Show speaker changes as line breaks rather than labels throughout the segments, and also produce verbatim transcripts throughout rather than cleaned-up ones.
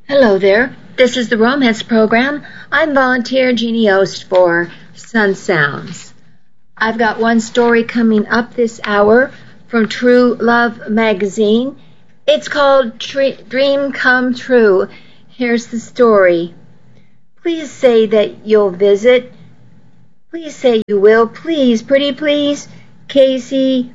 Hello there. This is the Romance Program. I'm volunteer Jeannie Ost for Sun Sounds. I've got one story coming up this hour from True Love Magazine. It's called Tre- Dream Come True. Here's the story. Please say that you'll visit. Please say you will. Please, pretty please. Casey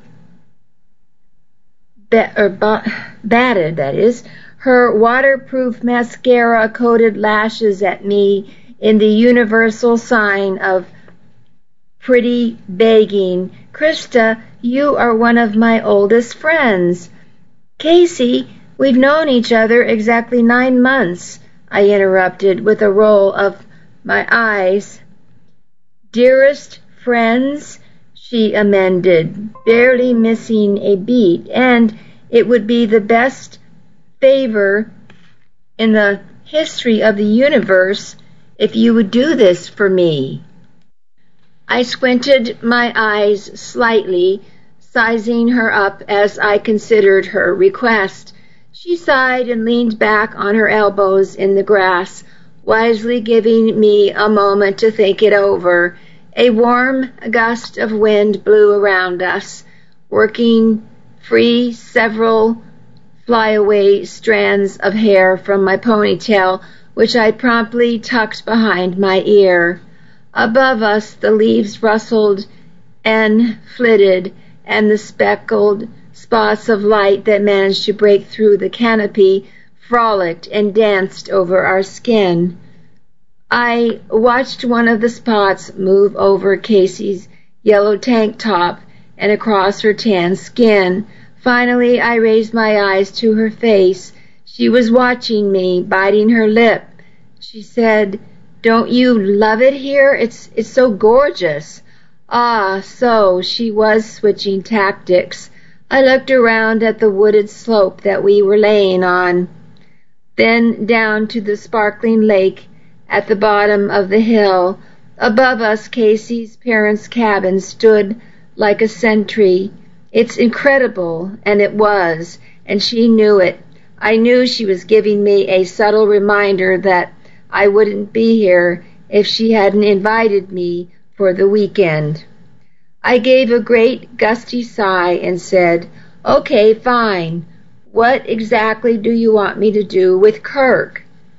ba- or ba- batted, that is. Her waterproof mascara-coated lashes at me in the universal sign of pretty begging. Krista, you are one of my oldest friends. Casey, we've known each other exactly nine months, I interrupted with a roll of my eyes. Dearest friends, she amended, barely missing a beat, and it would be the best favor in the history of the universe if you would do this for me. I squinted my eyes slightly, sizing her up as I considered her request. She sighed and leaned back on her elbows in the grass, wisely giving me a moment to think it over. A warm gust of wind blew around us, working free several flyaway strands of hair from my ponytail, which I promptly tucked behind my ear. Above us, the leaves rustled and flitted, and the speckled spots of light that managed to break through the canopy frolicked and danced over our skin. I watched one of the spots move over Casey's yellow tank top and across her tan skin. Finally, I raised my eyes to her face. She was watching me, biting her lip. She said, "Don't you love it here? It's it's so gorgeous." Ah, so she was switching tactics. I looked around at the wooded slope that we were laying on, then down to the sparkling lake at the bottom of the hill. Above us, Casey's parents' cabin stood like a sentry. It's incredible, and it was, and she knew it. I knew she was giving me a subtle reminder that I wouldn't be here if she hadn't invited me for the weekend. I gave a great gusty sigh and said, "Okay, fine. What exactly do you want me to do with Kirk?"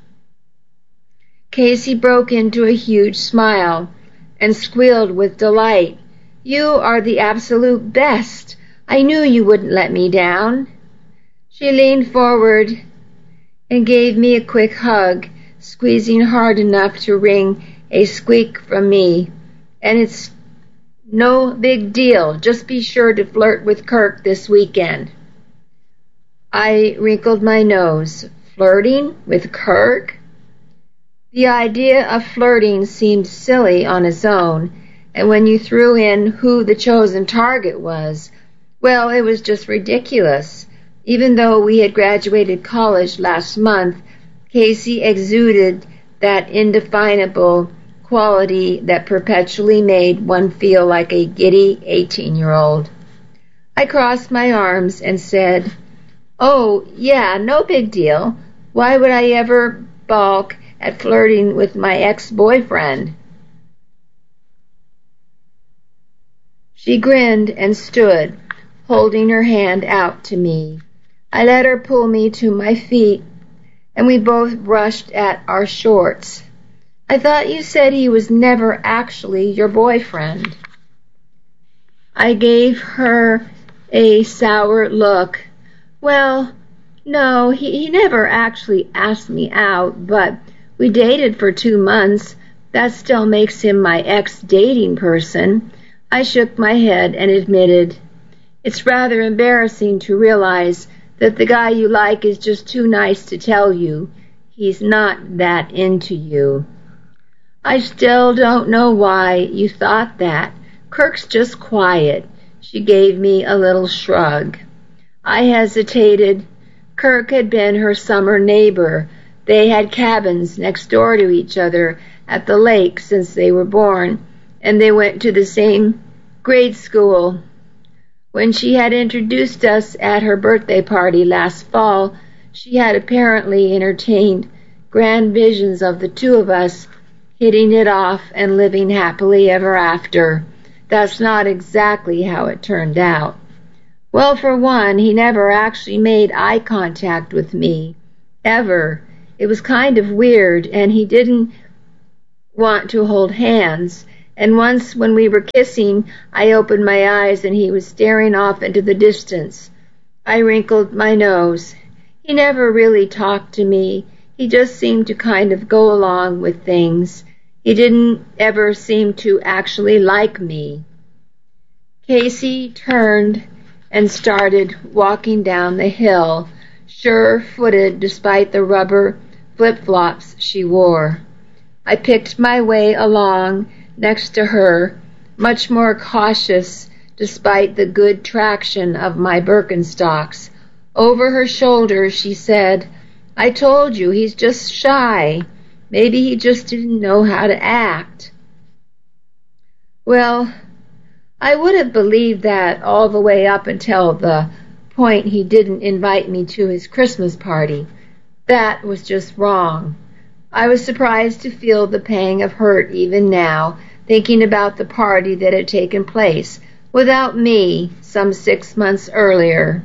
Casey broke into a huge smile and squealed with delight. "You are the absolute best. I knew you wouldn't let me down." She leaned forward and gave me a quick hug, squeezing hard enough to wring a squeak from me. "And it's no big deal. Just be sure to flirt with Kirk this weekend." I wrinkled my nose. Flirting with Kirk? The idea of flirting seemed silly on its own, and when you threw in who the chosen target was, well, it was just ridiculous. Even though we had graduated college last month, Casey exuded that indefinable quality that perpetually made one feel like a giddy eighteen-year-old. I crossed my arms and said, "Oh, yeah, no big deal. Why would I ever balk at flirting with my ex-boyfriend?" She grinned and stood, holding her hand out to me. I let her pull me to my feet, and we both rushed at our shorts. "I thought you said he was never actually your boyfriend." I gave her a sour look. "Well, no, he, he never actually asked me out, but we dated for two months. That still makes him my ex-dating person." I shook my head and admitted, "It's rather embarrassing to realize that the guy you like is just too nice to tell you he's not that into you." "I still don't know why you thought that. Kirk's just quiet." She gave me a little shrug. I hesitated. Kirk had been her summer neighbor. They had cabins next door to each other at the lake since they were born, and they went to the same grade school. When she had introduced us at her birthday party last fall, she had apparently entertained grand visions of the two of us hitting it off and living happily ever after. That's not exactly how it turned out. Well, for one, he never actually made eye contact with me, ever. It was kind of weird, and he didn't want to hold hands. And once when we were kissing, I opened my eyes and he was staring off into the distance. I wrinkled my nose. He never really talked to me. He just seemed to kind of go along with things. He didn't ever seem to actually like me. Casey turned and started walking down the hill, sure-footed despite the rubber flip-flops she wore. I picked my way along next to her, much more cautious despite the good traction of my Birkenstocks. Over her shoulder she said, "I told you, he's just shy. Maybe he just didn't know how to act." Well, I would have believed that all the way up until the point he didn't invite me to his Christmas party. That was just wrong. I was surprised to feel the pang of hurt even now, thinking about the party that had taken place without me some six months earlier.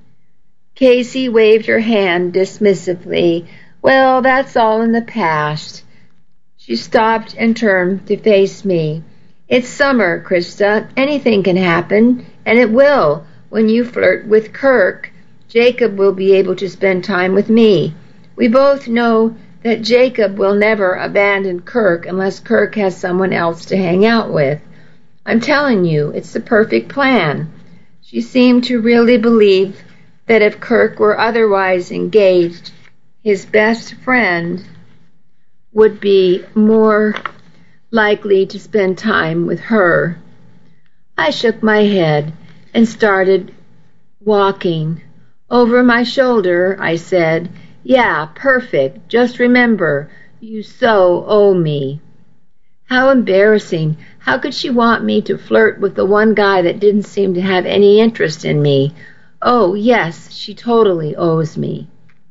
Casey waved her hand dismissively. "Well, that's all in the past." She stopped and turned to face me. "It's summer, Krista. Anything can happen, and it will. When you flirt with Kirk, Jacob will be able to spend time with me. We both know that Jacob will never abandon Kirk unless Kirk has someone else to hang out with. I'm telling you, it's the perfect plan." She seemed to really believe that if Kirk were otherwise engaged, his best friend would be more likely to spend time with her. I shook my head and started walking. Over my shoulder, I said, "Yeah, perfect. Just remember, you so owe me." How embarrassing. How could she want me to flirt with the one guy that didn't seem to have any interest in me? Oh, yes, she totally owes me.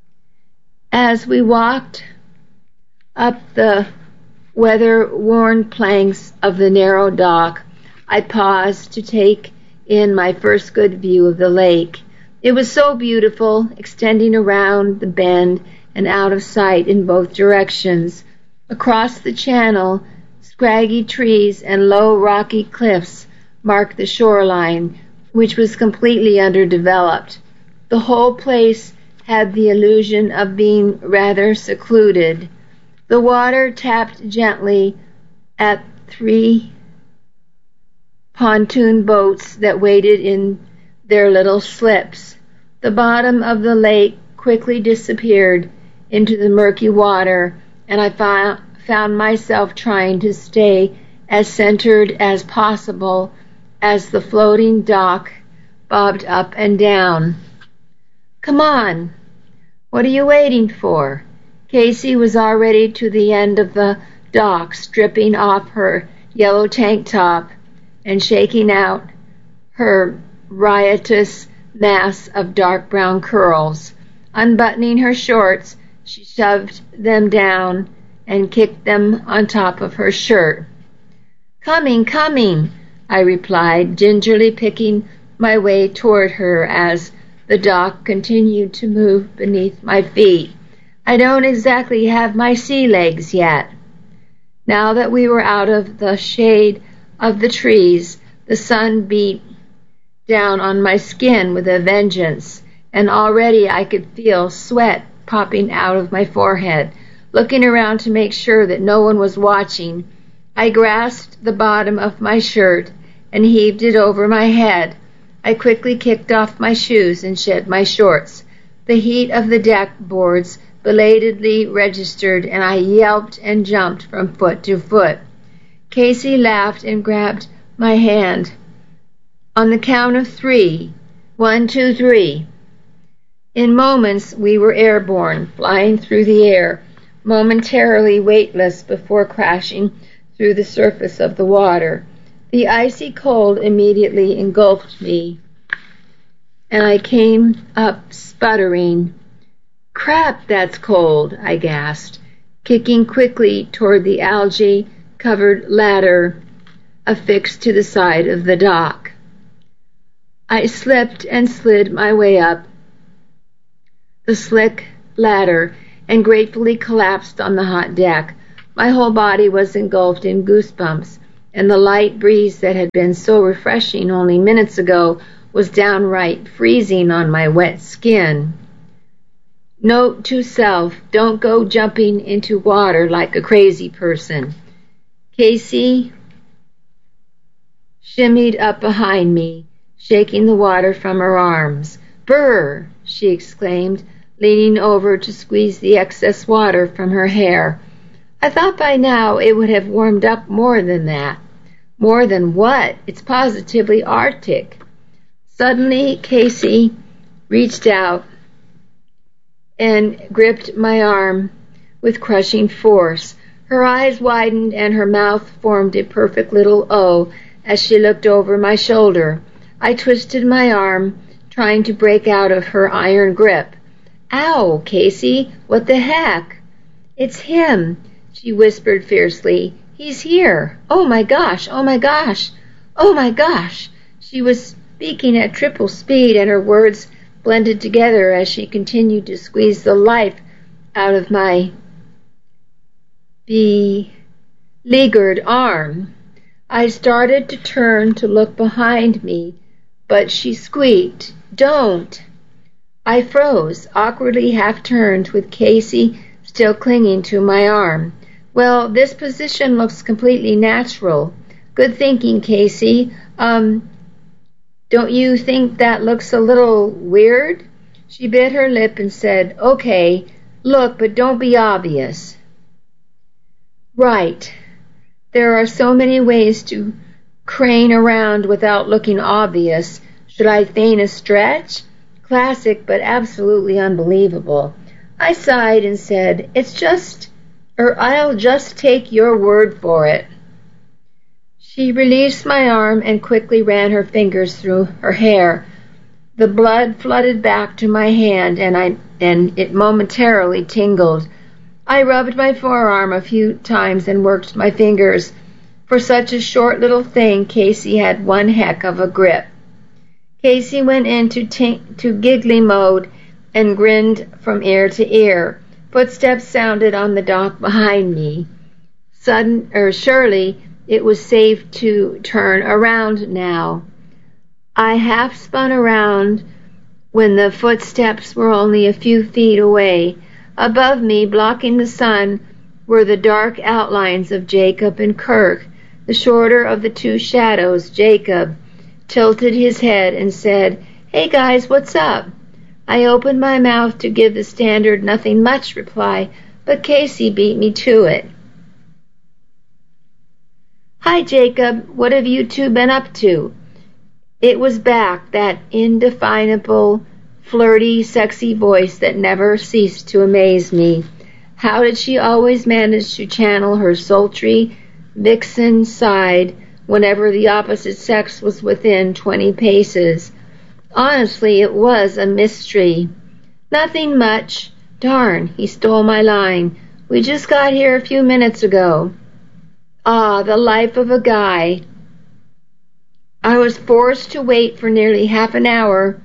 As we walked up the weather-worn planks of the narrow dock, I paused to take in my first good view of the lake. It was so beautiful, extending around the bend and out of sight in both directions. Across the channel, scraggy trees and low rocky cliffs marked the shoreline, which was completely underdeveloped. The whole place had the illusion of being rather secluded. The water tapped gently at three pontoon boats that waited in their little slips. The bottom of the lake quickly disappeared into the murky water, and I found, found myself trying to stay as centered as possible as the floating dock bobbed up and down. "Come on. What are you waiting for?" Casey was already to the end of the dock, stripping off her yellow tank top and shaking out her riotous mass of dark brown curls. Unbuttoning her shorts, she shoved them down and kicked them on top of her shirt. "Coming, coming," I replied, gingerly picking my way toward her as the dock continued to move beneath my feet. "I don't exactly have my sea legs yet." Now that we were out of the shade of the trees, the sun beat down on my skin with a vengeance, and already I could feel sweat popping out of my forehead. Looking around to make sure that no one was watching, I grasped the bottom of my shirt and heaved it over my head. I quickly kicked off my shoes and shed my shorts. The heat of the deck boards belatedly registered, and I yelped and jumped from foot to foot. Casey laughed and grabbed my hand. "On the count of three. One, two, three." In moments we were airborne, flying through the air, momentarily weightless before crashing through the surface of the water. The icy cold immediately engulfed me, and I came up sputtering, Crap, that's cold, I gasped, kicking quickly toward the algae-covered ladder affixed to the side of the dock. I slipped and slid my way up the slick ladder and gratefully collapsed on the hot deck. My whole body was engulfed in goosebumps, and the light breeze that had been so refreshing only minutes ago was downright freezing on my wet skin. Note to self, don't go jumping into water like a crazy person. Casey shimmied up behind me, shaking the water from her arms. Brr, she exclaimed, leaning over to squeeze the excess water from her hair. I thought by now it would have warmed up more than that. More than what? It's positively Arctic. Suddenly, Casey reached out and gripped my arm with crushing force. Her eyes widened and her mouth formed a perfect little O as she looked over my shoulder. I twisted my arm, trying to break out of her iron grip. Ow, Casey, what the heck? It's him, she whispered fiercely. He's here. Oh my gosh, oh my gosh, oh my gosh. She was speaking at triple speed, and her words blended together as she continued to squeeze the life out of my beleaguered arm. I started to turn to look behind me, but she squeaked, Don't! I froze, awkwardly half-turned, with Casey still clinging to my arm. Well, this position looks completely natural. Good thinking, Casey. Um, don't you think that looks a little weird? She bit her lip and said, Okay, look, but don't be obvious. Right. There are so many ways to crane around without looking obvious. Should I feign a stretch? Classic, but absolutely unbelievable. I sighed and said, It's just, or I'll just take your word for it. She released my arm and quickly ran her fingers through her hair. The blood flooded back to my hand, and I and it momentarily tingled. I rubbed my forearm a few times and worked my fingers. For such a short little thing, Casey had one heck of a grip. Casey went into tink- to giggly mode and grinned from ear to ear. Footsteps sounded on the dock behind me. Sudden, or surely, it was safe to turn around now. I half spun around when the footsteps were only a few feet away. Above me, blocking the sun, were the dark outlines of Jacob and Kirk. The shorter of the two shadows, Jacob, tilted his head and said, Hey guys, what's up? I opened my mouth to give the standard nothing much reply, but Casey beat me to it. Hi Jacob, what have you two been up to? It was back, that indefinable, flirty, sexy voice that never ceased to amaze me. How did she always manage to channel her sultry, vixen side whenever the opposite sex was within twenty paces? Honestly, it was a mystery. Nothing much. Darn, he stole my line. We just got here a few minutes ago. Ah, the life of a guy. I was forced to wait for nearly half an hour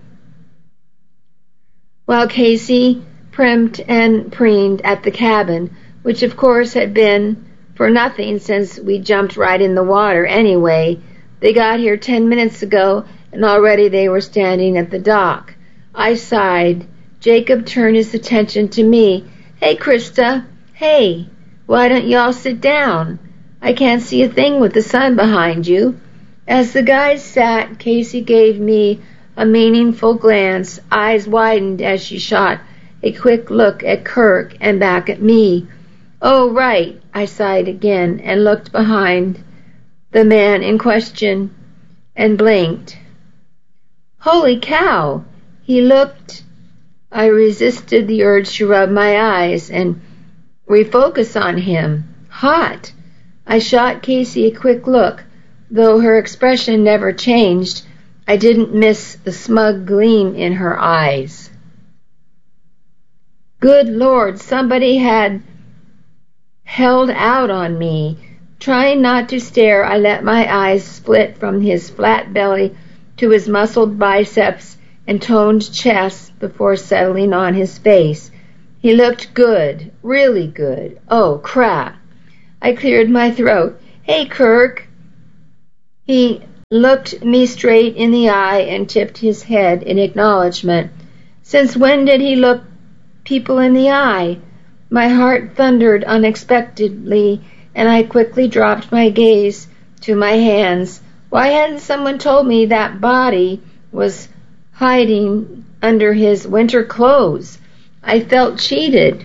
while Casey primped and preened at the cabin, which of course had been for nothing since we jumped right in the water anyway. They got here ten minutes ago, and already they were standing at the dock. I sighed. Jacob turned his attention to me. Hey, Krista. Hey, why don't y'all sit down? I can't see a thing with the sun behind you. As the guys sat, Casey gave me a meaningful glance. Eyes widened as she shot a quick look at Kirk and back at me. Oh, right, I sighed again and looked behind the man in question and blinked. Holy cow! He looked. I resisted the urge to rub my eyes and refocus on him. Hot! I shot Casey a quick look. Though her expression never changed, I didn't miss the smug gleam in her eyes. Good Lord, somebody had held out on me. Trying not to stare, I let my eyes split from his flat belly to his muscled biceps and toned chest before settling on his face. He looked good, really good. Oh, crap. I cleared my throat. Hey, Kirk. He looked me straight in the eye and tipped his head in acknowledgement. Since when did he look people in the eye? My heart thundered unexpectedly, and I quickly dropped my gaze to my hands. Why hadn't someone told me that body was hiding under his winter clothes? I felt cheated.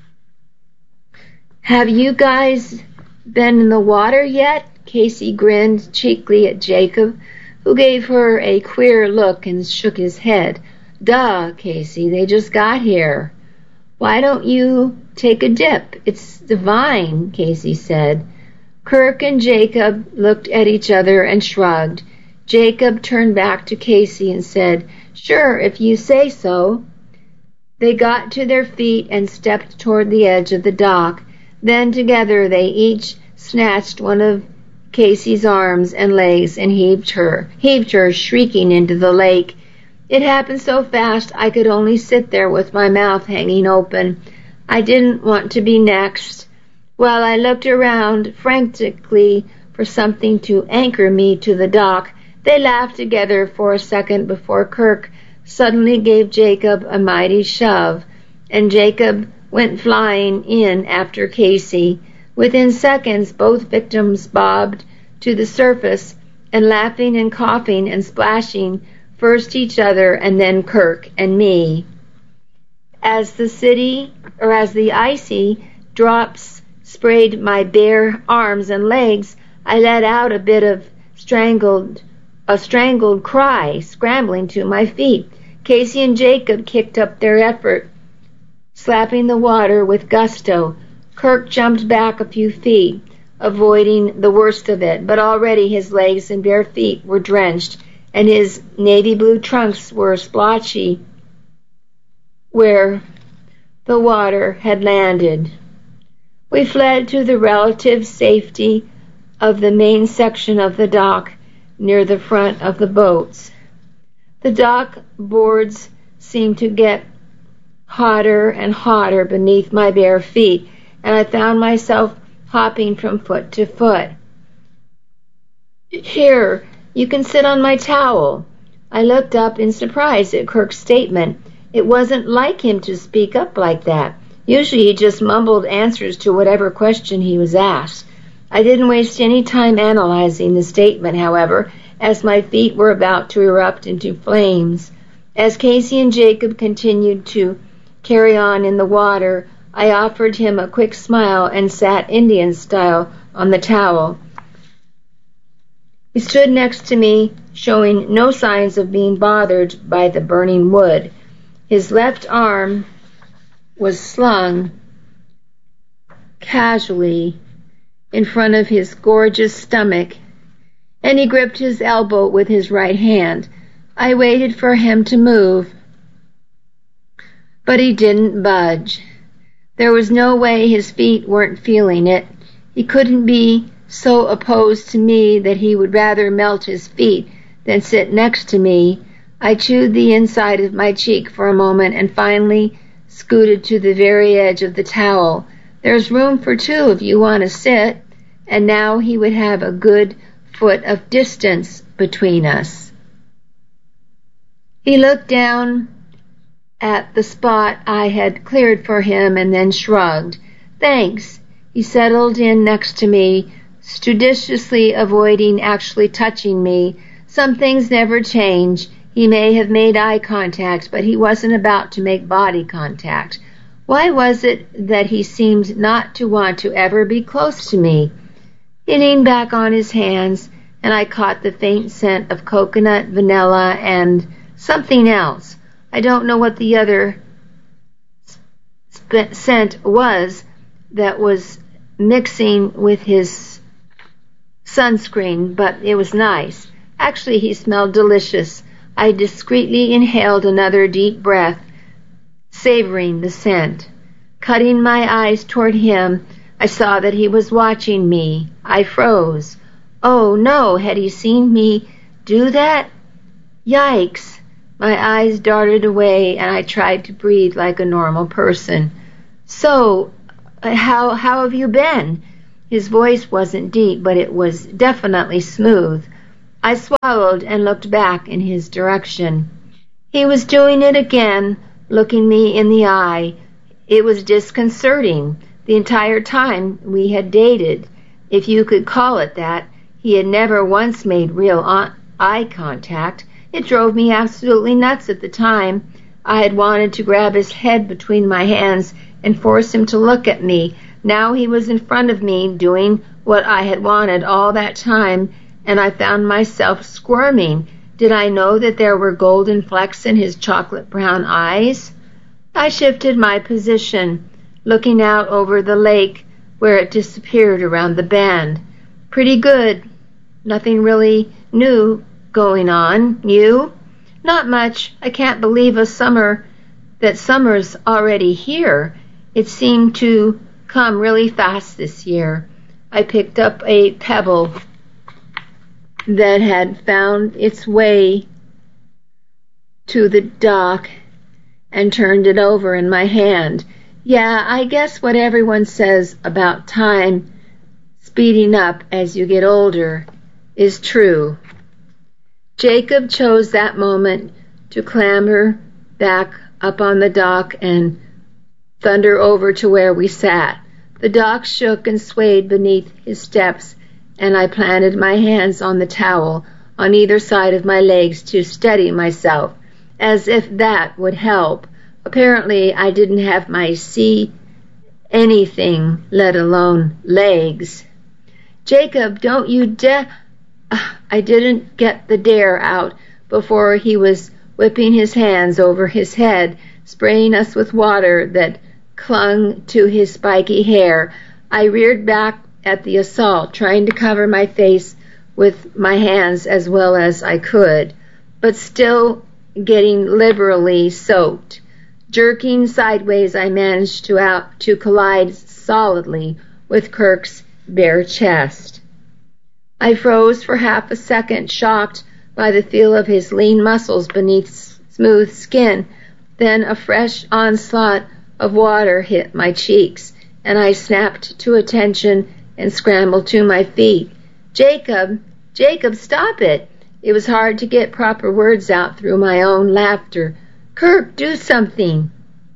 Have you guys been in the water yet? Casey grinned cheekily at Jacob, who gave her a queer look and shook his head. Duh, Casey, they just got here. Why don't you take a dip? It's divine, Casey said. Kirk and Jacob looked at each other and shrugged. Jacob turned back to Casey and said, Sure, if you say so. They got to their feet and stepped toward the edge of the dock. Then together they each snatched one of Casey's arms and legs and heaved her, heaved her shrieking into the lake. It happened so fast I could only sit there with my mouth hanging open. I didn't want to be next. While I looked around frantically for something to anchor me to the dock, they laughed together for a second before Kirk suddenly gave Jacob a mighty shove, and Jacob went flying in after Casey. Within seconds, both victims bobbed to the surface, and laughing and coughing and splashing, first each other and then Kirk and me. As the city, or as the icy drops sprayed my bare arms and legs, I let out a bit of strangled, a strangled cry, scrambling to my feet. Casey and Jacob kicked up their effort, slapping the water with gusto. Kirk jumped back a few feet, avoiding the worst of it, but already his legs and bare feet were drenched, and his navy blue trunks were splotchy where the water had landed. We fled to the relative safety of the main section of the dock near the front of the boats. The dock boards seemed to get hotter and hotter beneath my bare feet, and I found myself hopping from foot to foot. Here, you can sit on my towel. I looked up in surprise at Kirk's statement. It wasn't like him to speak up like that. Usually he just mumbled answers to whatever question he was asked. I didn't waste any time analyzing the statement, however, as my feet were about to erupt into flames. As Casey and Jacob continued to carry on in the water, I offered him a quick smile and sat Indian style on the towel. He stood next to me, showing no signs of being bothered by the burning wood. His left arm was slung casually in front of his gorgeous stomach, and he gripped his elbow with his right hand. I waited for him to move, but he didn't budge. There was no way his feet weren't feeling it. He couldn't be so opposed to me that he would rather melt his feet than sit next to me. I chewed the inside of my cheek for a moment and finally scooted to the very edge of the towel. There's room for two if you want to sit. And now he would have a good foot of distance between us. He looked down at the spot I had cleared for him and then shrugged. Thanks. He settled in next to me, studiously avoiding actually touching me. Some things never change. He may have made eye contact, but he wasn't about to make body contact. Why was it that he seemed not to want to ever be close to me? He leaned back on his hands, and I caught the faint scent of coconut, vanilla, and something else. I don't know what the other sp- scent was that was mixing with his sunscreen, but it was nice. Actually, he smelled delicious. I discreetly inhaled another deep breath, savoring the scent. Cutting my eyes toward him, I saw that he was watching me. I froze. Oh no, had he seen me do that? Yikes! My eyes darted away and I tried to breathe like a normal person. So, how, how have you been? His voice wasn't deep, but it was definitely smooth. I swallowed and looked back in his direction. He was doing it again, looking me in the eye. It was disconcerting. The entire time we had dated, if you could call it that, he had never once made real eye contact. It drove me absolutely nuts at the time. I had wanted to grab his head between my hands and force him to look at me. Now he was in front of me doing what I had wanted all that time, and I found myself squirming. Did I know that there were golden flecks in his chocolate brown eyes? I shifted my position, looking out over the lake where it disappeared around the bend. Pretty good. Nothing really new going on. You? Not much. I can't believe a summer, that summer's already here. It seemed to come really fast this year. I picked up a pebble that had found its way to the dock and turned it over in my hand. Yeah, I guess what everyone says about time speeding up as you get older is true. Jacob chose that moment to clamber back up on the dock and thunder over to where we sat. The dock shook and swayed beneath his steps, and I planted my hands on the towel on either side of my legs to steady myself, as if that would help. Apparently, I didn't have my see anything, let alone legs. Jacob, don't you dare... I didn't get the dare out before he was whipping his hands over his head, spraying us with water that clung to his spiky hair. I reared back at the assault, trying to cover my face with my hands as well as I could, but still getting liberally soaked. Jerking sideways, I managed to out to collide solidly with Kirk's bare chest. I froze for half a second, shocked by the feel of his lean muscles beneath smooth skin. Then a fresh onslaught of water hit my cheeks, and I snapped to attention and scrambled to my feet. Jacob, Jacob, stop it! It was hard to get proper words out through my own laughter. Kirk, do something!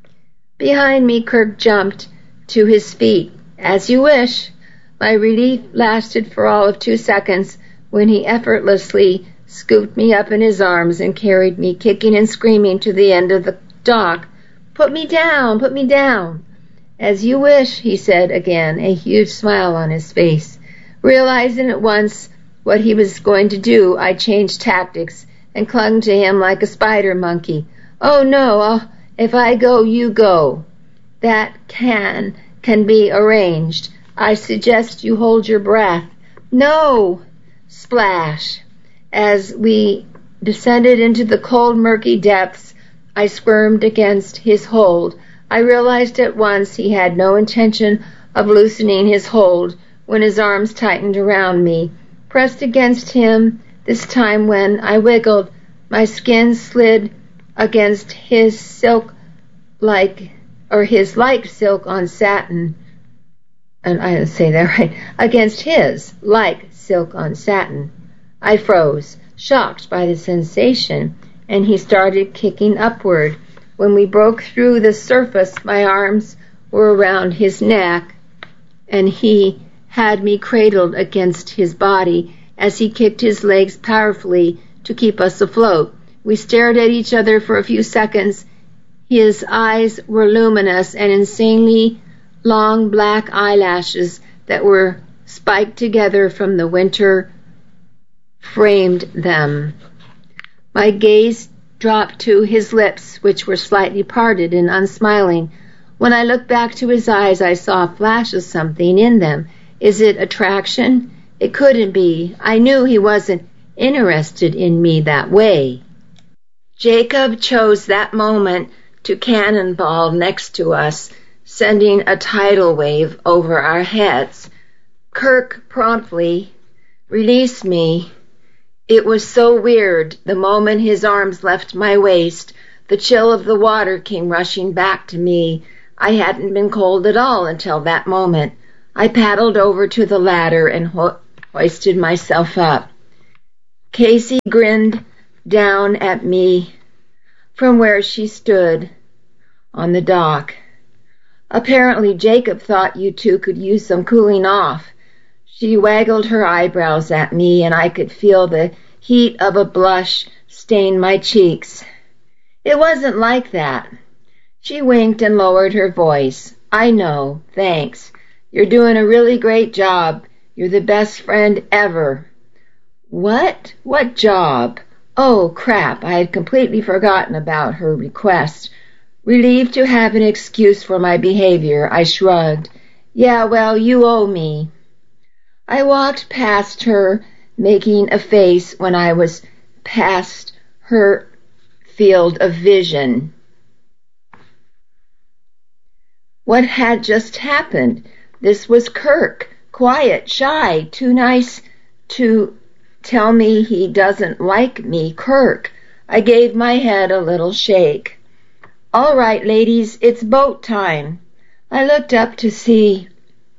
Behind me, Kirk jumped to his feet. As you wish. My relief lasted for all of two seconds when he effortlessly scooped me up in his arms and carried me kicking and screaming to the end of the dock. Put me down, put me down. As you wish, he said again, a huge smile on his face. Realizing at once what he was going to do, I changed tactics and clung to him like a spider monkey. Oh no, I'll, if I go, you go. That can, can be arranged. I suggest you hold your breath. No! Splash! As we descended into the cold, murky depths, I squirmed against his hold. I realized at once he had no intention of loosening his hold when his arms tightened around me. Pressed against him, this time when I wiggled, my skin slid against his silk like, or his like silk on satin. And I didn't say that right, against his, like silk on satin. I froze, shocked by the sensation, and he started kicking upward. When we broke through the surface, my arms were around his neck, and he had me cradled against his body as he kicked his legs powerfully to keep us afloat. We stared at each other for a few seconds. His eyes were luminous and insanely long black eyelashes that were spiked together from the winter framed them. My gaze dropped to his lips, which were slightly parted and unsmiling. When I looked back to his eyes, I saw a flash of something in them. Is it attraction? It couldn't be. I knew he wasn't interested in me that way. Jacob chose that moment to cannonball next to us, sending a tidal wave over our heads. Kirk promptly released me. It was so weird. The moment his arms left my waist, the chill of the water came rushing back to me. I hadn't been cold at all until that moment. I paddled over to the ladder and ho- hoisted myself up. Casey grinned down at me from where she stood on the dock. Apparently Jacob thought you two could use some cooling off. She waggled her eyebrows at me, and I could feel the heat of a blush stain my cheeks. It wasn't like that. She winked and lowered her voice. I know, thanks. You're doing a really great job. You're the best friend ever. What? What job? Oh, crap, I had completely forgotten about her request. Relieved to have an excuse for my behavior, I shrugged. Yeah, well, you owe me. I walked past her, making a face when I was past her field of vision. What had just happened? This was Kirk, quiet, shy, too nice to tell me he doesn't like me. Kirk. I gave my head a little shake. All right, ladies, it's boat time. I looked up to see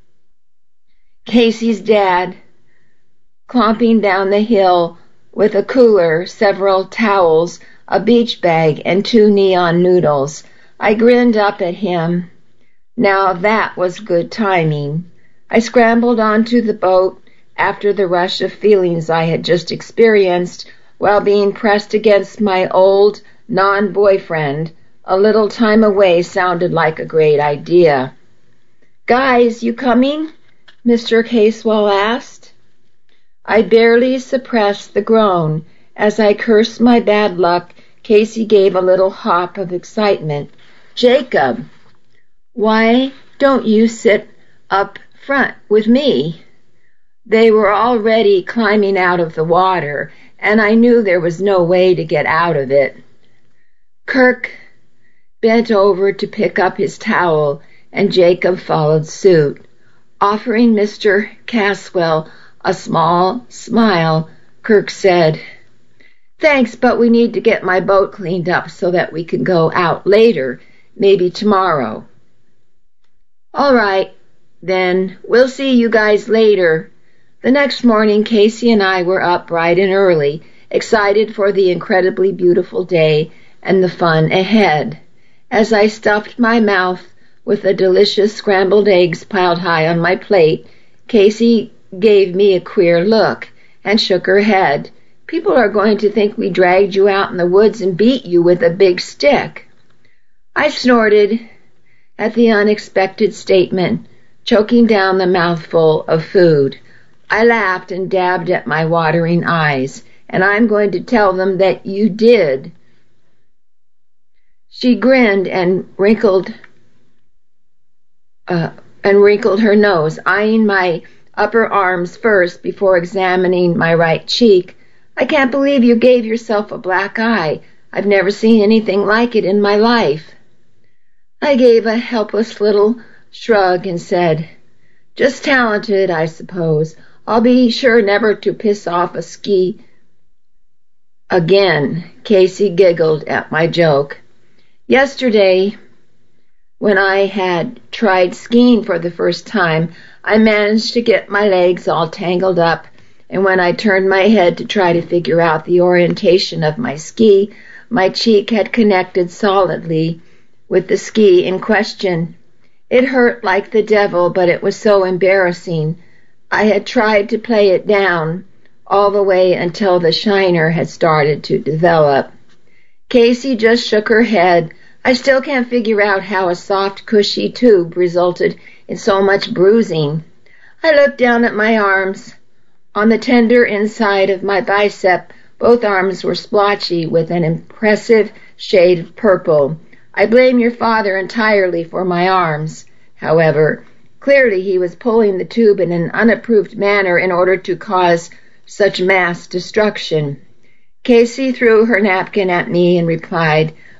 Casey's dad clomping down the hill with a cooler, several towels, a beach bag, and two neon noodles. I grinned up at him. Now that was good timing. I scrambled onto the boat after the rush of feelings I had just experienced while being pressed against my old non-boyfriend. A little time away sounded like a great idea. Guys, you coming? Mister Casewell asked. I barely suppressed the groan. As I cursed my bad luck, Casey gave a little hop of excitement. Jacob, why don't you sit up front with me? They were already climbing out of the water, and I knew there was no way to get out of it. Kirk bent over to pick up his towel, and Jacob followed suit. Offering Mister Caswell a small smile, Kirk said, Thanks, but we need to get my boat cleaned up so that we can go out later, maybe tomorrow. All right, then, we'll see you guys later. The next morning, Casey and I were up bright and early, excited for the incredibly beautiful day and the fun ahead. As I stuffed my mouth with the delicious scrambled eggs piled high on my plate, Casey gave me a queer look and shook her head. People are going to think we dragged you out in the woods and beat you with a big stick. I snorted at the unexpected statement, choking down the mouthful of food. I laughed and dabbed at my watering eyes, and I'm going to tell them that you did. She grinned and wrinkled uh, and wrinkled her nose, eyeing my upper arms first before examining my right cheek. I can't believe you gave yourself a black eye. I've never seen anything like it in my life. I gave a helpless little shrug and said, Just talented, I suppose. I'll be sure never to piss off a ski again. Casey giggled at my joke. Yesterday, when I had tried skiing for the first time, I managed to get my legs all tangled up, and when I turned my head to try to figure out the orientation of my ski, my cheek had connected solidly with the ski in question. It hurt like the devil, but it was so embarrassing. I had tried to play it down all the way until the shiner had started to develop. Casey just shook her head. I still can't figure out how a soft, cushy tube resulted in so much bruising. I looked down at my arms. On the tender inside of my bicep, both arms were splotchy with an impressive shade of purple. I blame your father entirely for my arms, however. Clearly he was pulling the tube in an unapproved manner in order to cause such mass destruction. Casey threw her napkin at me and replied,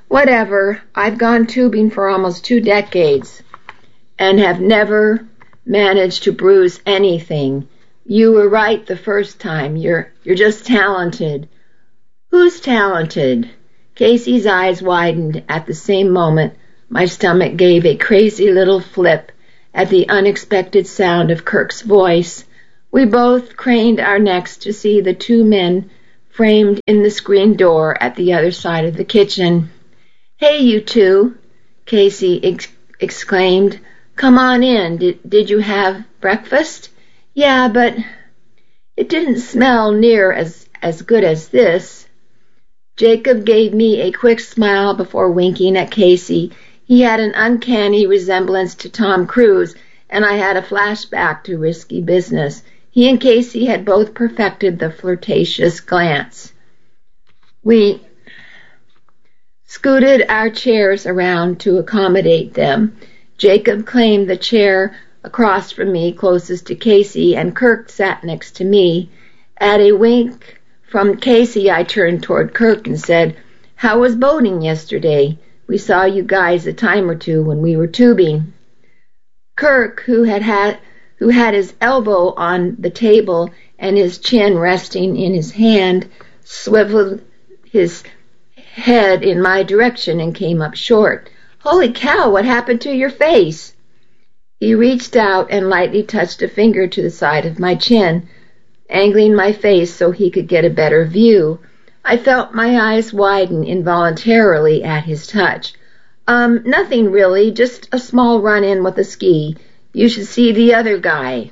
Whatever, I've gone tubing for almost two decades and have never managed to bruise anything. You were right the first time. You're you're just talented. Who's talented? Casey's eyes widened. At the same moment, my stomach gave a crazy little flip at the unexpected sound of Kirk's voice. We both craned our necks to see the two men framed in the screen door at the other side of the kitchen. "Hey, you two," Casey ex- exclaimed. "Come on in. Did, did you have breakfast?" "Yeah, but it didn't smell near as, as good as this." Jacob gave me a quick smile before winking at Casey. He had an uncanny resemblance to Tom Cruise, and I had a flashback to Risky Business. He and Casey had both perfected the flirtatious glance. We scooted our chairs around to accommodate them. Jacob claimed the chair across from me closest to Casey, and Kirk sat next to me. At a wink from Casey, I turned toward Kirk and said, "How was boating yesterday? We saw you guys a time or two when we were tubing." Kirk, who had had who had his elbow on the table and his chin resting in his hand, swiveled his head in my direction and came up short. "Holy cow, what happened to your face?" He reached out and lightly touched a finger to the side of my chin, angling my face so he could get a better view. I felt my eyes widen involuntarily at his touch. Um, nothing really, just a small run-in with a ski. You should see the other guy."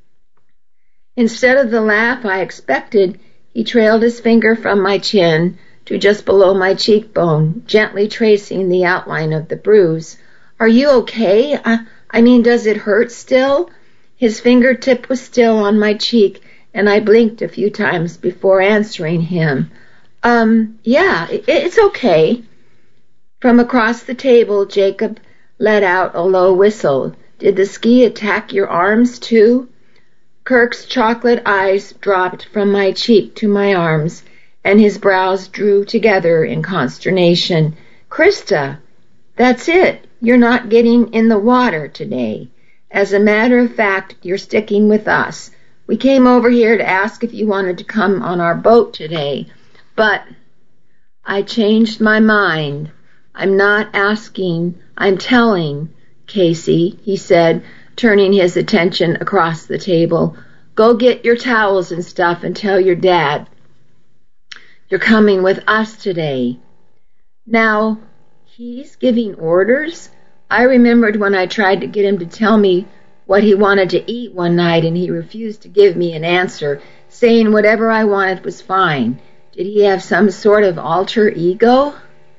Instead of the laugh I expected, he trailed his finger from my chin to just below my cheekbone, gently tracing the outline of the bruise. "Are you okay? I, I mean, does it hurt still?" His fingertip was still on my cheek, and I blinked a few times before answering him. Um, yeah, it, it's okay." From across the table, Jacob let out a low whistle. "Did the ski attack your arms, too?" Kirk's chocolate eyes dropped from my cheek to my arms, and his brows drew together in consternation. "Krista, that's it. You're not getting in the water today. As a matter of fact, you're sticking with us. We came over here to ask if you wanted to come on our boat today, but I changed my mind. I'm not asking, I'm telling, Casey," he said, turning his attention across the table. "Go get your towels and stuff and tell your dad you're coming with us today." Now, he's giving orders? I remembered when I tried to get him to tell me what he wanted to eat one night and he refused to give me an answer, saying whatever I wanted was fine. Did he have some sort of alter ego?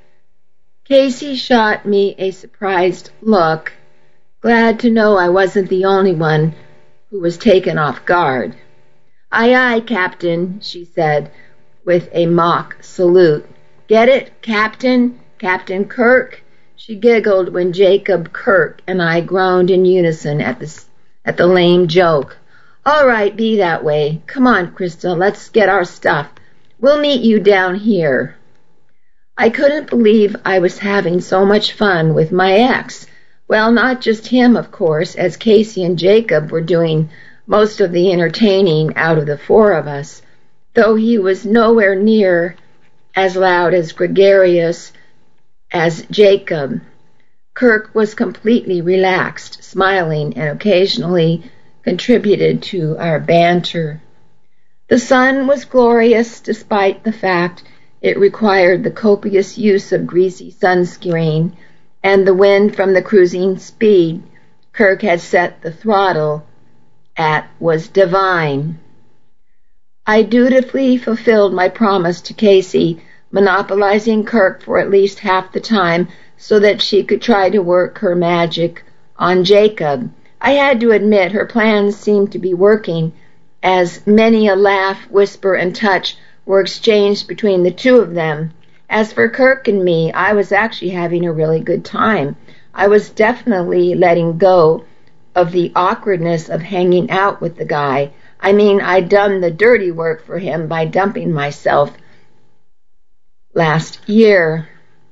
Casey shot me a surprised look, glad to know I wasn't the only one who was taken off guard. "Aye, aye, Captain," she said, with a mock salute. "Get it, Captain? Captain Kirk?" She giggled when Jacob Kirk and I groaned in unison at the, at the lame joke. "All right, be that way. Come on, Krista, let's get our stuff. We'll meet you down here." I couldn't believe I was having so much fun with my ex. Well, not just him, of course, as Casey and Jacob were doing most of the entertaining out of the four of us, though he was nowhere near as loud as gregarious as Jacob. Kirk was completely relaxed, smiling, and occasionally contributed to our banter. The sun was glorious despite the fact it required the copious use of greasy sunscreen, and the wind from the cruising speed Kirk had set the throttle at was divine. I dutifully fulfilled my promise to Casey, monopolizing Kirk for at least half the time so that she could try to work her magic on Jacob. I had to admit her plans seemed to be working, as many a laugh, whisper, and touch were exchanged between the two of them. As for Kirk and me, I was actually having a really good time. I was definitely letting go of the awkwardness of hanging out with the guy. I mean, I'd done the dirty work for him by dumping myself last year.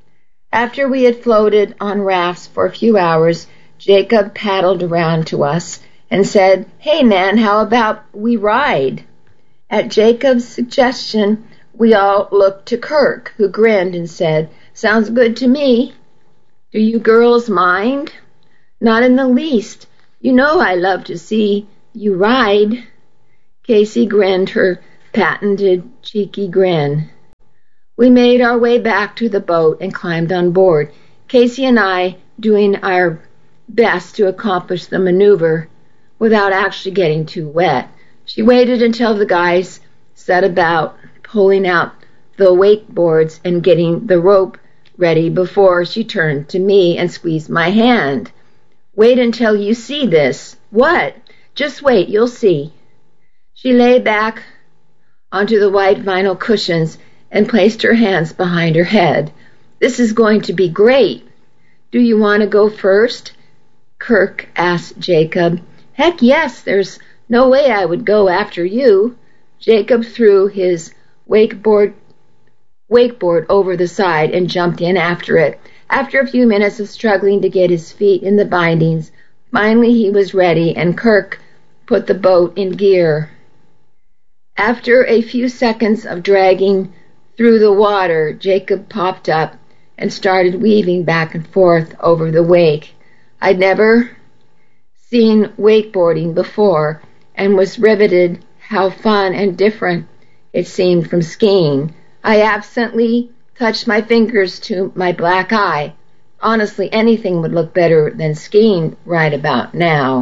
After we had floated on rafts for a few hours, Jacob paddled around to us and said, "Hey man, how about we ride?" At Jacob's suggestion, we all looked to Kirk, who grinned and said, "Sounds good to me." "Do you girls mind?" "Not in the least. You know I love to see you ride." Casey grinned her patented cheeky grin. We made our way back to the boat and climbed on board, Casey and I doing our best to accomplish the maneuver without actually getting too wet. She waited until the guys set about pulling out the wakeboards and getting the rope ready before she turned to me and squeezed my hand. "Wait until you see this." "What?" "Just wait, you'll see." She lay back onto the white vinyl cushions and placed her hands behind her head. "This is going to be great." "Do you want to go first?" Kirk asked Jacob. "Heck yes, there's no way I would go after you." Jacob threw his wakeboard wakeboard over the side and jumped in after it. After a few minutes of struggling to get his feet in the bindings, finally he was ready and Kirk put the boat in gear. After a few seconds of dragging through the water, Jacob popped up and started weaving back and forth over the wake. I'd never seen wakeboarding before and was riveted how fun and different it seemed from skiing. I absently touched my fingers to my black eye. Honestly, anything would look better than skiing right about now.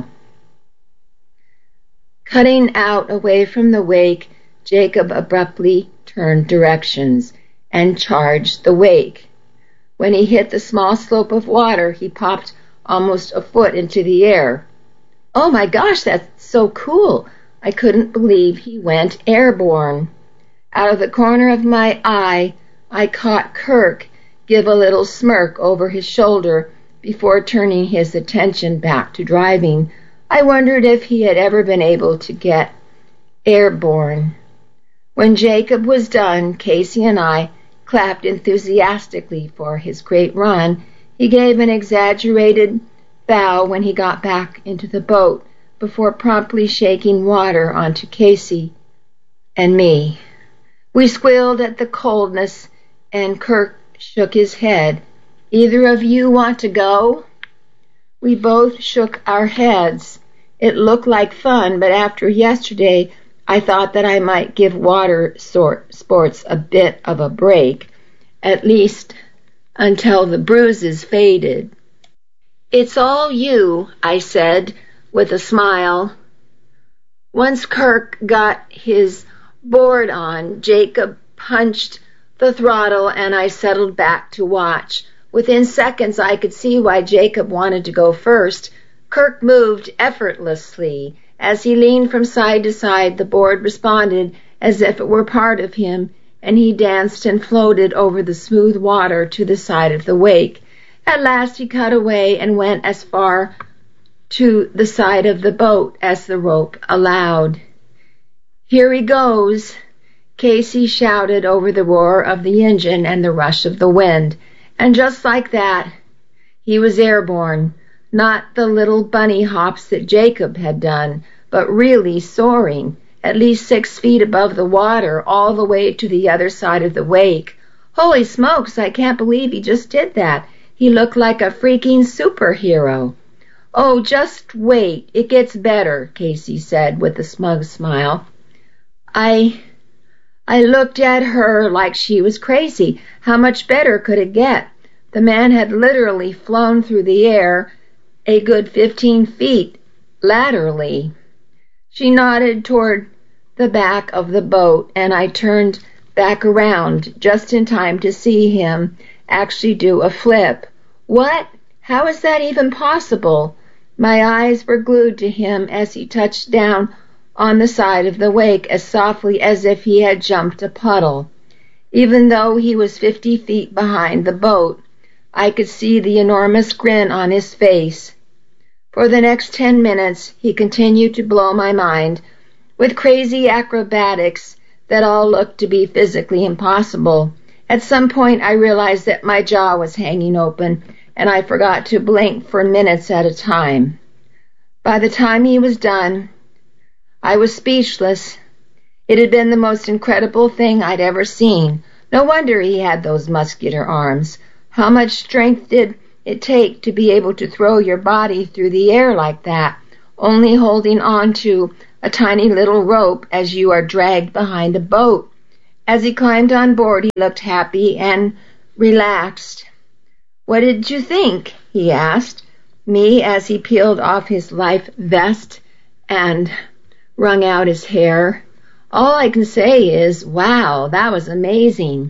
Cutting out away from the wake, Jacob abruptly turned directions and charged the wake. When he hit the small slope of water, he popped almost a foot into the air. "Oh my gosh, that's so cool!" I couldn't believe he went airborne. Out of the corner of my eye, I caught Kirk give a little smirk over his shoulder before turning his attention back to driving. I wondered if he had ever been able to get airborne. When Jacob was done, Casey and I clapped enthusiastically for his great run. He gave an exaggerated bow when he got back into the boat before promptly shaking water onto Casey and me. We squealed at the coldness, and Kirk shook his head. "Either of you want to go?" We both shook our heads. It looked like fun, but after yesterday, I thought that I might give water sort sports a bit of a break, at least until the bruises faded. "It's all you," I said with a smile. Once Kirk got his board on, Jacob punched the throttle and I settled back to watch. Within seconds, I could see why Jacob wanted to go first. Kirk moved effortlessly. As he leaned from side to side, the board responded as if it were part of him, and he danced and floated over the smooth water to the side of the wake. At last he cut away and went as far to the side of the boat as the rope allowed. "Here he goes," Casey shouted over the roar of the engine and the rush of the wind. And just like that, he was airborne. Not the little bunny hops that Jacob had done, but really soaring, at least six feet above the water, all the way to the other side of the wake. Holy smokes, I can't believe he just did that. He looked like a freaking superhero. "Oh, just wait, it gets better," Casey said with a smug smile. I I looked at her like she was crazy. How much better could it get? The man had literally flown through the air a good fifteen feet laterally. She nodded toward the back of the boat, and I turned back around just in time to see him actually do a flip. What? How is that even possible? My eyes were glued to him as he touched down on the side of the wake as softly as if he had jumped a puddle. Even though he was fifty feet behind the boat, I could see the enormous grin on his face. For the next ten minutes, he continued to blow my mind with crazy acrobatics that all looked to be physically impossible. At some point, I realized that my jaw was hanging open, and I forgot to blink for minutes at a time. By the time he was done, I was speechless. It had been the most incredible thing I'd ever seen. No wonder he had those muscular arms. How much strength did it take to be able to throw your body through the air like that, only holding on to a tiny little rope as you are dragged behind a boat? As he climbed on board, he looked happy and relaxed. "What did you think?" he asked me as he peeled off his life vest and wrung out his hair. All I can say is, wow, that was amazing.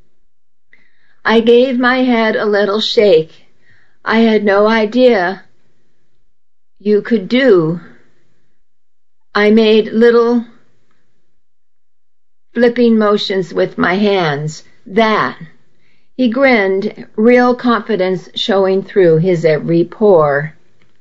I gave my head a little shake. I had no idea you could do. I made little flipping motions with my hands. That. He grinned, real confidence showing through his every pore.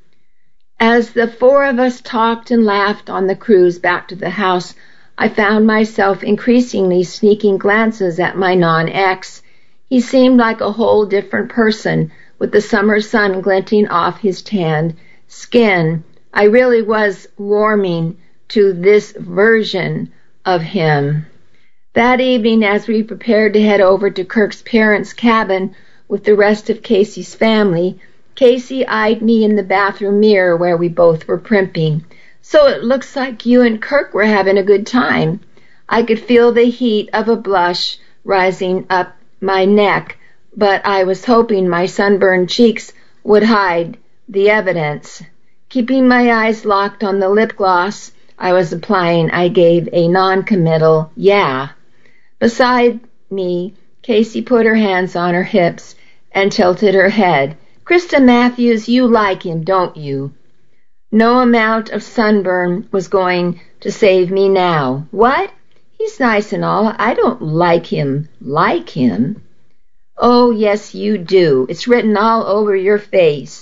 As the four of us talked and laughed on the cruise back to the house, I found myself increasingly sneaking glances at my non-ex. He seemed like a whole different person, with the summer sun glinting off his tanned skin. I really was warming to this version of him. That evening, as we prepared to head over to Kirk's parents' cabin with the rest of Casey's family, Casey eyed me in the bathroom mirror where we both were primping. "So it looks like you and Kirk were having a good time." I could feel the heat of a blush rising up my neck, but I was hoping my sunburned cheeks would hide the evidence. Keeping my eyes locked on the lip gloss I was applying, I gave a non-committal yeah. Beside me, Casey put her hands on her hips and tilted her head. "Krista Matthews, you like him, don't you?" No amount of sunburn was going to save me now. "What? He's nice and all. I don't like him. Like him?" "Oh, yes, you do. It's written all over your face."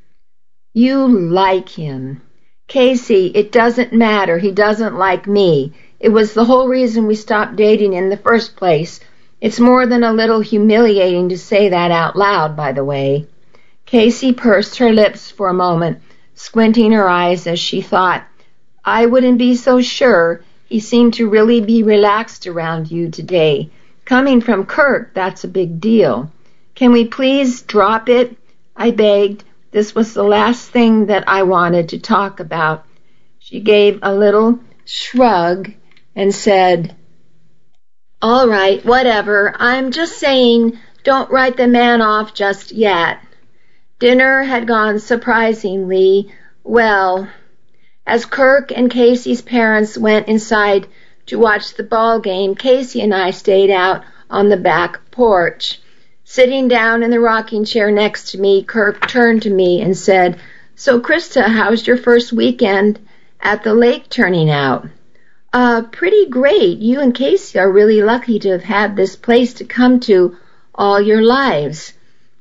"You like him." "Casey, it doesn't matter. He doesn't like me. It was the whole reason we stopped dating in the first place. It's more than a little humiliating to say that out loud, by the way." Casey pursed her lips for a moment, squinting her eyes as she thought, "I wouldn't be so sure. He seemed to really be relaxed around you today. Coming from Kirk, that's a big deal. Can we please drop it?" I begged. This was the last thing that I wanted to talk about. She gave a little shrug and said, "All right, whatever. I'm just saying, don't write the man off just yet." Dinner had gone surprisingly well. As Kirk and Casey's parents went inside to watch the ball game, Casey and I stayed out on the back porch. Sitting down in the rocking chair next to me, Kirk turned to me and said, "So, Krista, how's your first weekend at the lake turning out?" Uh, pretty great. You and Casey are really lucky to have had this place to come to all your lives."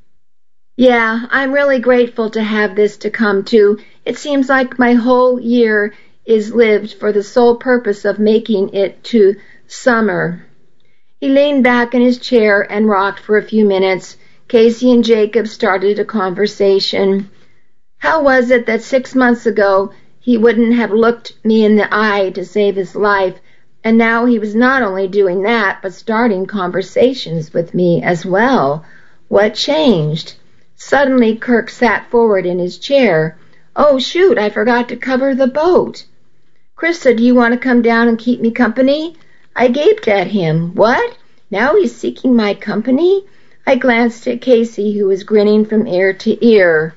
"Yeah, I'm really grateful to have this to come to. It seems like my whole year is lived for the sole purpose of making it to summer." He leaned back in his chair and rocked for a few minutes. Casey and Jacob started a conversation. How was it that six months ago he wouldn't have looked me in the eye to save his life, and now he was not only doing that, but starting conversations with me as well? What changed? Suddenly, Kirk sat forward in his chair. "Oh, shoot, I forgot to cover the boat. Krista, do you want to come down and keep me company?" I gaped at him. What? Now he's seeking my company? I glanced at Casey, who was grinning from ear to ear.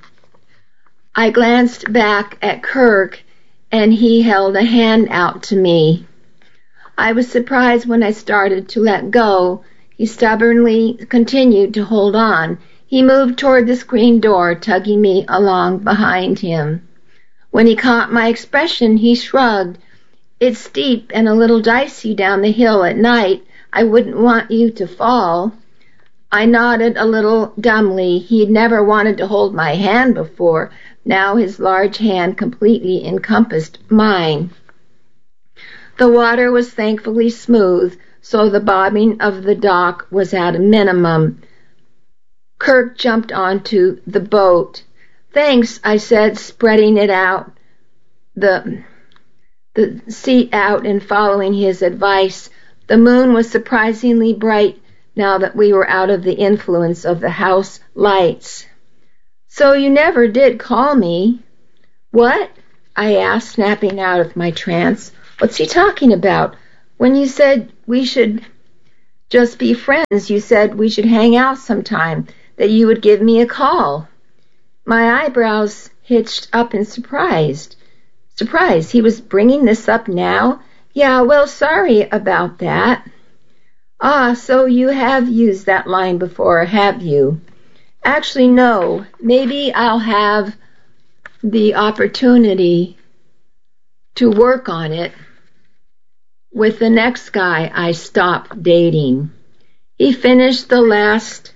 I glanced back at Kirk, and he held a hand out to me. I was surprised when I started to let go. He stubbornly continued to hold on. He moved toward the screen door, tugging me along behind him. When he caught my expression, he shrugged. "It's steep and a little dicey down the hill at night. I wouldn't want you to fall." I nodded a little dumbly. He'd never wanted to hold my hand before. Now his large hand completely encompassed mine. The water was thankfully smooth, so the bobbing of the dock was at a minimum. Kirk jumped onto the boat. "Thanks," I said, spreading it out, the, the seat out and following his advice. The moon was surprisingly bright now that we were out of the influence of the house lights. "So you never did call me." "What?" I asked, snapping out of my trance. "What's he talking about? When you said we should just be friends, you said we should hang out sometime, that you would give me a call." My eyebrows hitched up in surprise. Surprise, he was bringing this up now? "Yeah, well, sorry about that." "Ah, so you have used that line before, have you?" "Actually, no. Maybe I'll have the opportunity to work on it with the next guy I stopped dating." He finished the last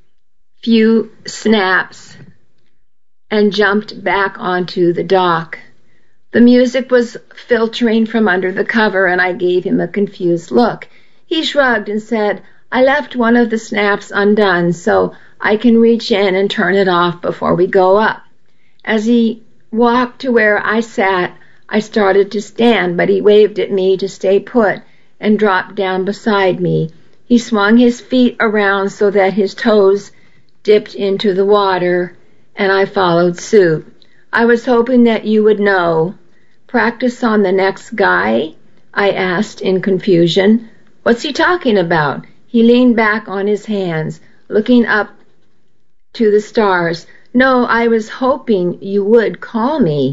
few snaps and jumped back onto the dock. The music was filtering from under the cover, and I gave him a confused look. He shrugged and said, "I left one of the snaps undone, so I can reach in and turn it off before we go up." As he walked to where I sat, I started to stand, but he waved at me to stay put and dropped down beside me. He swung his feet around so that his toes dipped into the water, and I followed suit. "I was hoping that you would know. Practice on the next guy?" I asked in confusion. "What's he talking about?" He leaned back on his hands, looking up to the stars. "No, I was hoping you would call me."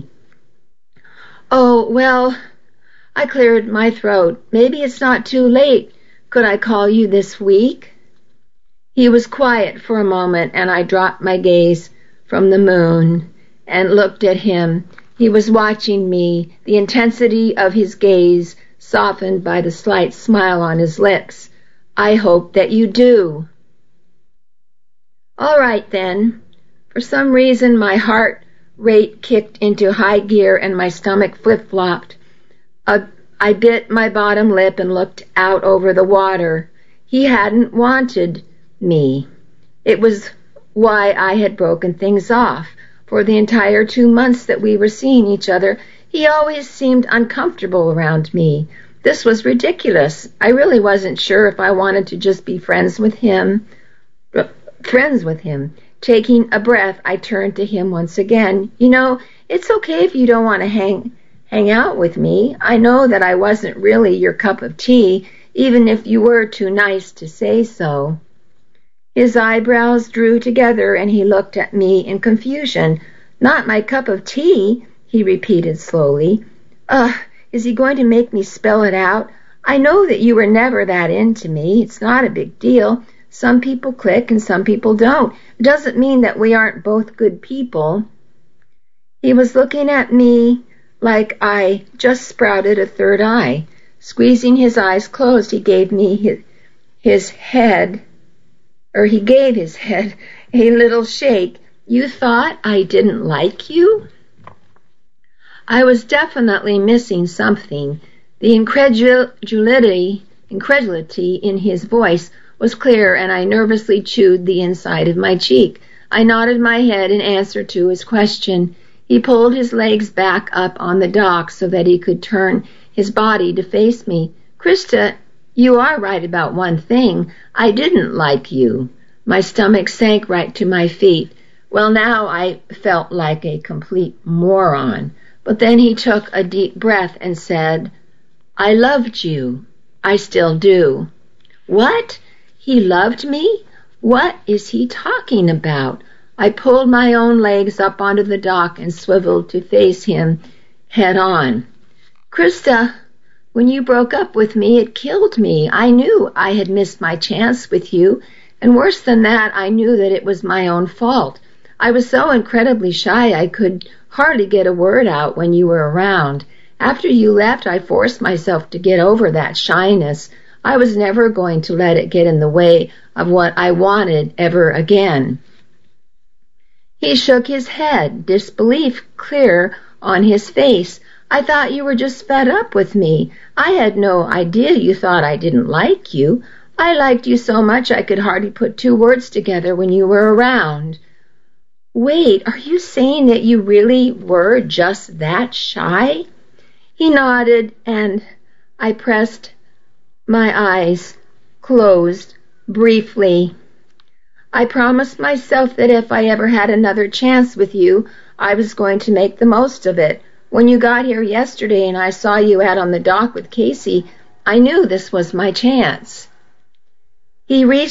"Oh, well," I cleared my throat. "Maybe it's not too late. Could I call you this week?" He was quiet for a moment, and I dropped my gaze from the moon and looked at him. He was watching me, the intensity of his gaze softened by the slight smile on his lips. "I hope that you do." "All right, then." For some reason, my heart rate kicked into high gear and my stomach flip-flopped. Uh, I bit my bottom lip and looked out over the water. He hadn't wanted me. It was why I had broken things off. For the entire two months that we were seeing each other, he always seemed uncomfortable around me. This was ridiculous. I really wasn't sure if I wanted to just be friends with him. Friends with him. Taking a breath, I turned to him once again. "You know, it's okay if you don't want to hang hang out with me. I know that I wasn't really your cup of tea, even if you were too nice to say so." His eyebrows drew together, and he looked at me in confusion. "Not my cup of tea," he repeated slowly. Ugh, is he going to make me spell it out? "I know that you were never that into me. It's not a big deal. Some people click and some people don't. It doesn't mean that we aren't both good people." He was looking at me like I just sprouted a third eye. Squeezing his eyes closed, he gave me his, his head, or he gave his head a little shake. "You thought I didn't like you?" I was definitely missing something. The incredulity, incredulity in his voice was clear, and I nervously chewed the inside of my cheek. I nodded my head in answer to his question. He pulled his legs back up on the dock so that he could turn his body to face me. "Krista, you are right about one thing. I didn't like you." My stomach sank right to my feet. Well, now I felt like a complete moron. But then he took a deep breath and said, "I loved you. I still do." What? He loved me? What is he talking about? I pulled my own legs up onto the dock and swiveled to face him head on. "Krista, when you broke up with me, it killed me. I knew I had missed my chance with you, and worse than that, I knew that it was my own fault. I was so incredibly shy I could hardly get a word out when you were around. After you left, I forced myself to get over that shyness. I was never going to let it get in the way of what I wanted ever again." He shook his head, disbelief clear on his face. I thought you were just fed up with me. I had no idea you thought I didn't like you. I liked you so much I could hardly put two words together when you were around." "Wait, are you saying that you really were just that shy?" He nodded, and I pressed my eyes closed briefly. "I promised myself that if I ever had another chance with you, I was going to make the most of it. When you got here yesterday and I saw you out on the dock with Casey, I knew this was my chance." He reached